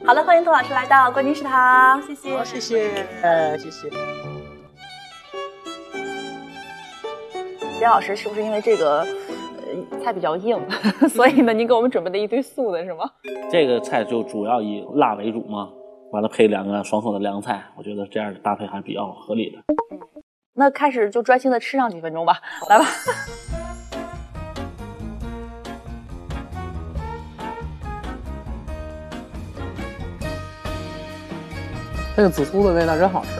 好了，欢迎童老师来到冠军食堂，谢谢。 好，谢谢，谢谢。 姜老师是不是因为这个菜比较硬，所以呢您给我们准备了一堆素的是吗？ 这个菜就主要以辣为主嘛，完了配2个爽口的凉菜，我觉得这样的搭配还比较合理的。 那开始就专心的吃上几分钟吧，来吧。 这个紫苏的味道真好吃。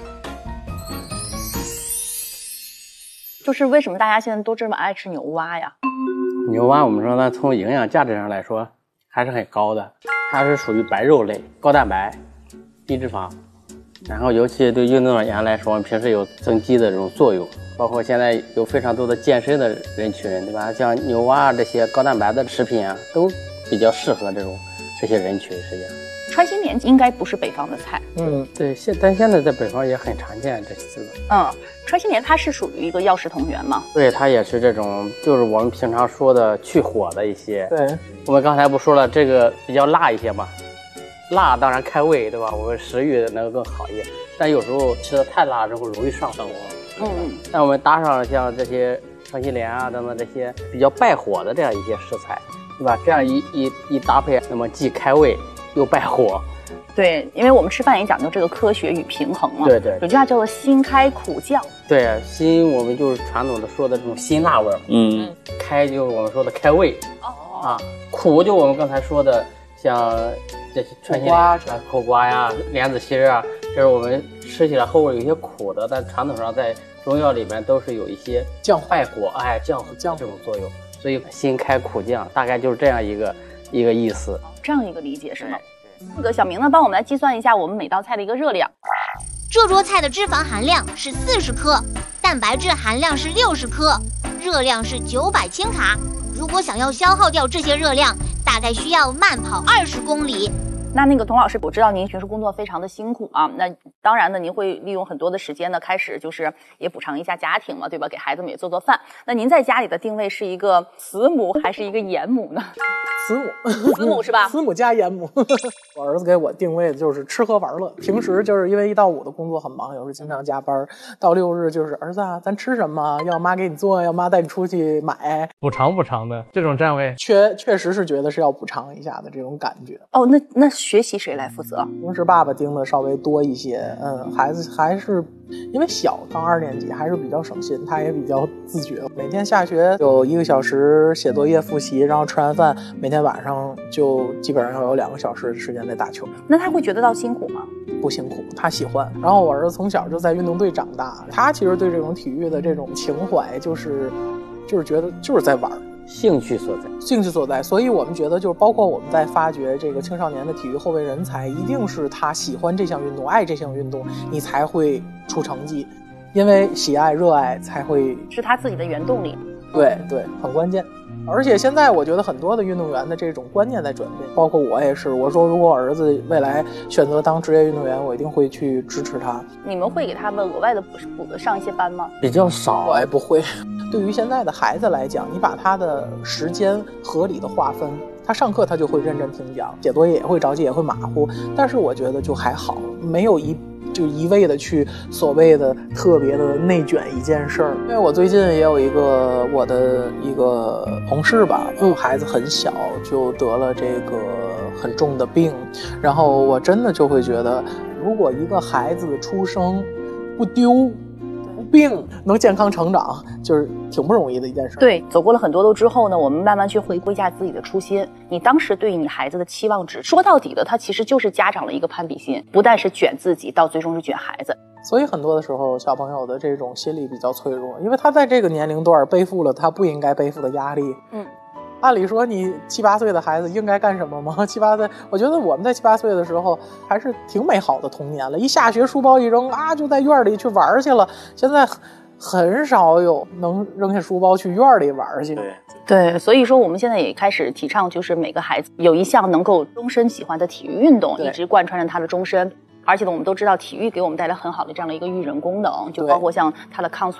就是为什么大家现在都这么爱吃牛蛙呀？ 牛蛙我们说呢，从营养价值上来说还是很高的，它是属于白肉类，高蛋白、低脂肪，然后尤其对运动员来说，平时有增肌的这种作用。包括现在有非常多的健身的人群，对吧？像牛蛙这些高蛋白的食品啊，都比较适合这些人群。实际上， 川心莲应该不是北方的菜。 对，但现在在北方也很常见这些个。 川心莲它是属于一个药食同源嘛？ 对，它也是这种，就是我们平常说的去火的一些。 对， 我们刚才不说了，这个比较辣一些嘛，辣当然开胃，对吧？我们食欲能够更好一点，但有时候吃的太辣之后容易上火。但我们搭上像这些川心莲啊等等这些比较败火的这样一些食材，对吧？这样一搭配，那么既开胃又败火。 对，因为我们吃饭也讲究这个科学与平衡嘛。 对， 有句话叫做辛开苦降。 对，辛我们就是传统的说的这种辛辣味儿。开就是我们说的开胃。苦就我们刚才说的像这些川心莲、苦瓜呀、莲子心啊，这是我们吃起来后味有些苦的，但传统上在中药里面都是有一些败火、降这种作用，所以辛开苦降大概就是这样一个意思。 这样一个理解是吗？那个小明呢，帮我们来计算一下我们每道菜的一个热量。 这桌菜的脂肪含量是40克，蛋白质含量是60克，热量是900千卡。如果想要消耗掉这些热量，大概需要慢跑20公里。 那个童老师，我知道您平时工作非常的辛苦啊，那当然呢，您会利用很多的时间呢，开始就是也补偿一下家庭嘛，对吧？给孩子们也做饭。那您在家里的定位是一个慈母还是一个严母呢？慈母是吧？ 慈母加严母。我儿子给我定位的就是吃喝玩乐，平时就是因为1到5的工作很忙，有时候经常加班，到6日就是儿子啊，咱吃什么？要妈给你做，要妈带你出去买。补偿的这种站位，确实是觉得是要补偿一下的这种感觉。 那学习谁来负责？ 平时爸爸盯的稍微多一些，孩子还是因为小，刚2年级，还是比较省心，他也比较自觉。每天下学有1个小时写作业复习，然后吃完饭，每天晚上就基本上要有2个小时的时间在打球。 那他会觉得到辛苦吗？ 不辛苦，他喜欢。然后我儿子从小就在运动队长大，他其实对这种体育的这种情怀，就是觉得就是在玩。 兴趣所在，所以我们觉得就是包括我们在发掘这个青少年的体育后卫人才，一定是他喜欢这项运动，爱这项运动，你才会出成绩，因为喜爱热爱才会是他自己的原动力。 对，很关键。而且现在我觉得很多的运动员的这种观念在转变，包括我也是。我说如果儿子未来选择当职业运动员，我一定会去支持他。 你们会给他们额外的上一些班吗？ 比较少， 我也不会。对于现在的孩子来讲，你把他的时间合理的划分，他上课他就会认真听讲，写作业也会着急，也会马虎。但是我觉得就还好，没有一味的去所谓的特别的内卷一件事儿。因为我最近也有我的一个同事吧，孩子很小就得了这个很重的病，然后我真的就会觉得，如果一个孩子的出生不丢不病，能健康成长，就是挺不容易的一件事。 对，走过了很多路之后呢，我们慢慢去回归一下自己的初心。你当时对你孩子的期望值，说到底的，它其实就是家长的一个攀比心，不但是卷自己，到最终是卷孩子。 所以很多的时候，小朋友的这种心理比较脆弱，因为他在这个年龄段背负了他不应该背负的压力。按理说你7、8岁的孩子应该干什么吗？7、8岁，我觉得我们在7、8岁的时候还是挺美好的童年了。一下学书包一扔啊，就在院里去玩去了。现在很少有能扔下书包去院里玩去。 对，所以说我们现在也开始提倡，就是每个孩子有一项能够终身喜欢的体育运动，一直贯穿着他的终身。而且呢，我们都知道体育给我们带来很好的这样的一个育人功能，就包括像它的抗